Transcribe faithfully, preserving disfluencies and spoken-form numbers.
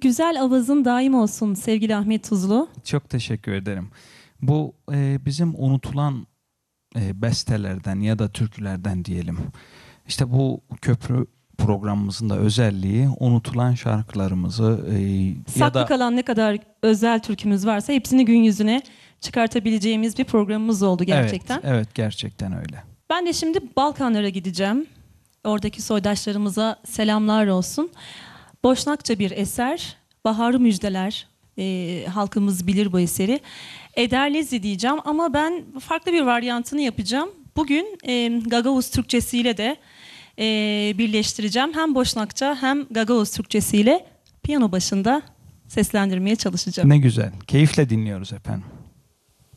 Güzel avazın daim olsun sevgili Ahmet Tuzlu. Çok teşekkür ederim. Bu e, bizim unutulan e, bestelerden ya da türkülerden diyelim. İşte bu köprü programımızın da özelliği unutulan şarkılarımızı e, Saklı ya da kalan ne kadar özel türkümüz varsa hepsini gün yüzüne çıkartabileceğimiz bir programımız oldu gerçekten. Evet, evet gerçekten öyle. Ben de şimdi Balkanlara gideceğim. Oradaki soydaşlarımıza selamlar olsun. Boşnakça bir eser, Baharı Müjdeler. E, halkımız bilir bu eseri. Ederlezi diyeceğim ama ben farklı bir varyantını yapacağım. Bugün e, Gagavuz Türkçesiyle de e, birleştireceğim. Hem Boşnakça hem Gagavuz Türkçesiyle piyano başında seslendirmeye çalışacağım. Ne güzel. Keyifle dinliyoruz efendim.